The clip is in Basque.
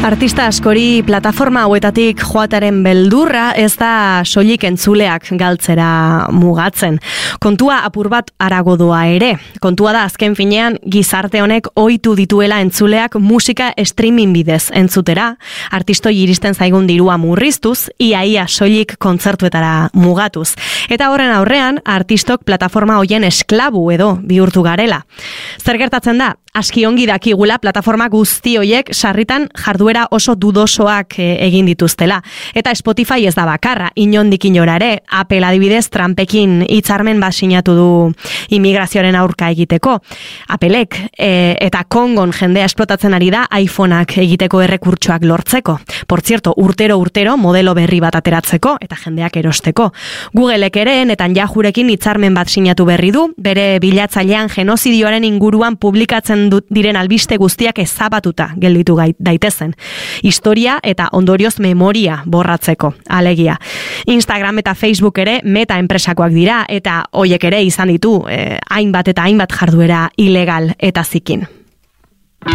Artista askori plataforma hauetatik joataren beldurra ez da soilik entzuleak galtzera mugatzen. Kontua apur bat harago doa ere. Kontua da azken finean gizarte honek ohitu dituela entzuleak musika streaming bidez entzutera, artistoi iristen zaigun dirua murriztuz, iaia soilik kontzertuetara mugatuz. Eta horren aurrean, artistok plataforma hoien esklabu edo bihurtu garela. Zer gertatzen da? Aski ongi dakigula plataforma guzti hoiek sarritan jarduera oso dudosoak egin dituztela. Eta Spotify ez da bakarra, inondik inora ere, Apple adibidez Trumpekin hitzarmen bat sinatu du immigrazioaren aurka egiteko. Applek eta Kongon jendea esplotatzen ari da iPhoneak egiteko errekurtsoak lortzeko. Por cierto, urtero modelo berri bat ateratzeko eta jendeak erosteko. Googleek ere Netanyahurekin hitzarmen bat sinatu berri du, bere bilatzailean genozidioaren inguruan publikatzen diren albiste guztiak ezabatuta gelditu daitezen. Historia eta ondorioz memoria borratzeko, alegia. Instagram eta Facebook ere Meta enpresakoak dira eta hoiek ere izan ditu hainbat eta hainbat jarduera ilegal eta zikin.